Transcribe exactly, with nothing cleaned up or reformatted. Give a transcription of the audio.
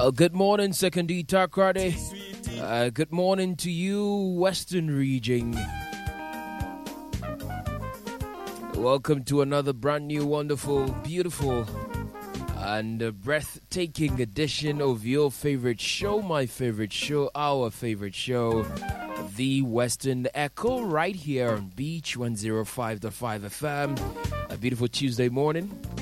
Uh, good morning, Second D Takrade. Uh, good morning to you, Western Region. Welcome to another brand new, wonderful, beautiful, and uh, breathtaking edition of your favorite show, my favorite show, our favorite show, The Western Echo, right here on Beach one oh five point five F M. A beautiful Tuesday morning.